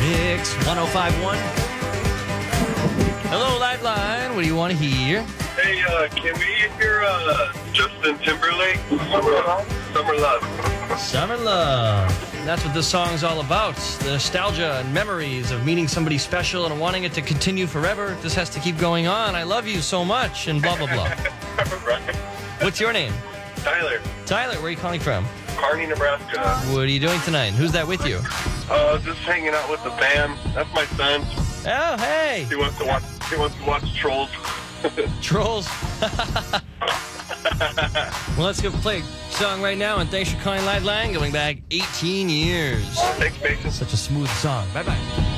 Mix 1051. Hello, Lifeline. What do you want to hear? Hey, can we hear Justin Timberlake? Summer Love. Summer Love. That's what this song's all about. The nostalgia and memories of meeting somebody special and wanting it to continue forever. This has to keep going on. I love you so much and blah, blah, blah. Right. What's your name? Tyler, Tyler, where are you calling from? Kearney, Nebraska. What are you doing tonight? Who's that with you? Just hanging out with the fam. That's my son. Oh, hey. He wants to watch Trolls. Trolls. Well, let's go play a song right now, and thanks for calling Lifeline, going back 18 years. Thanks, Mason. Such a smooth song. Bye-bye.